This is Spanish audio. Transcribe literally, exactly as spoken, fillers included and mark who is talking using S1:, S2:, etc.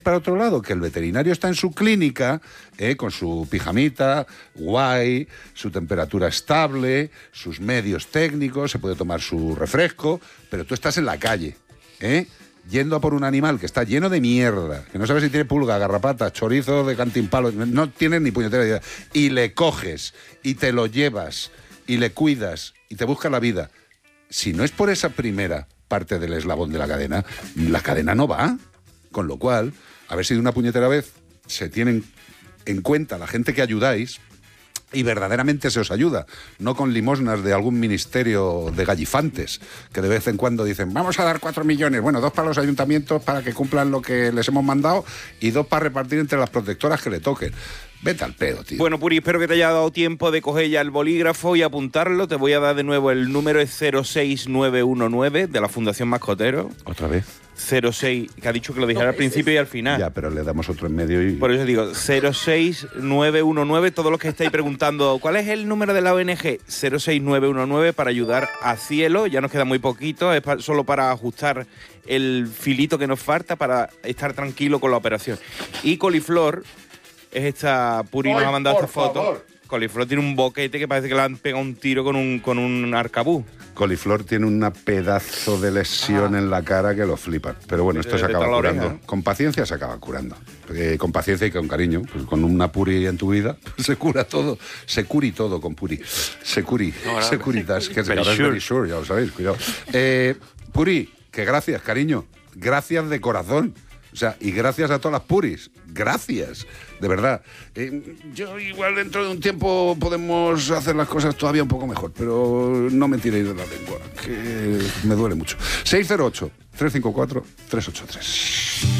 S1: para otro lado, que el veterinario está en su clínica, eh, con su pijamita, guay, su temperatura estable, sus medios técnicos, se puede tomar su refresco, pero tú estás en la calle, ¿eh? Yendo a por un animal que está lleno de mierda, que no sabes si tiene pulga, garrapata, chorizo de cantimpalo, no tienes ni puñetera idea, y le coges, y te lo llevas, y le cuidas, y te busca la vida. Si no es por esa primera parte del eslabón de la cadena, la cadena no va. Con lo cual, a ver si de una puñetera vez se tienen en cuenta la gente que ayudáis y verdaderamente se os ayuda, no con limosnas de algún ministerio de gallifantes que de vez en cuando dicen vamos a dar cuatro millones, bueno, dos para los ayuntamientos para que cumplan lo que les hemos mandado y dos para repartir entre las protectoras que le toquen. Vete al pedo, tío.
S2: Bueno, Puri, espero que te haya dado tiempo de coger ya el bolígrafo y apuntarlo. Te voy a dar de nuevo el número, es cero seis nueve uno nueve de la Fundación Mascotero.
S1: ¿Otra vez?
S2: cero seis, que ha dicho que lo dijera no, al principio y al final.
S1: Ya, pero le damos otro en medio y...
S2: Por eso digo, cero seis nueve uno nueve, todos los que estáis preguntando, ¿cuál es el número de la O N G? cero seis nueve uno nueve para ayudar a Cielo, ya nos queda muy poquito, es para, solo para ajustar el filito que nos falta para estar tranquilo con la operación. Y Coliflor, es esta, Puri nos ha mandado esta foto. Favor. Coliflor tiene un boquete que parece que le han pegado un tiro con un, con un arcabuz.
S1: Coliflor tiene un pedazo de lesión ah. en la cara que lo flipa. Pero bueno, esto de, se acaba curando. Oreja. Con paciencia se acaba curando. Porque con paciencia y con cariño. Pues con una Puri en tu vida pues se cura todo. Se curi todo con Puri. Se curi. No, se curitas. Que es very sure. very sure, ya lo sabéis. Cuidado. Eh, Puri, que gracias, cariño. Gracias de corazón. O sea, y gracias a todas las Puris. Gracias, de verdad. Eh, yo igual dentro de un tiempo podemos hacer las cosas todavía un poco mejor, pero no me tiréis de la lengua, que me duele mucho. seis cero ocho, tres cinco cuatro, tres ocho tres.